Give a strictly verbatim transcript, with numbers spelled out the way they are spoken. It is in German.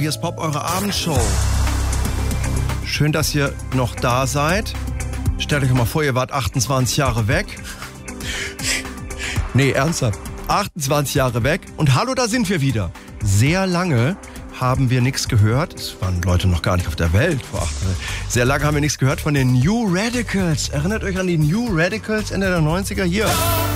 hier ist Pop, eure Abendshow. Schön, dass ihr noch da seid. Stellt euch mal vor, ihr wart achtundzwanzig Jahre weg. Nee, ernsthaft. achtundzwanzig Jahre weg. Und hallo, da sind wir wieder. Sehr lange haben wir nichts gehört. Es waren Leute noch gar nicht auf der Welt vor acht Jahren. Sehr lange haben wir nichts gehört von den New Radicals. Erinnert euch an die New Radicals Ende der neunziger? Hier.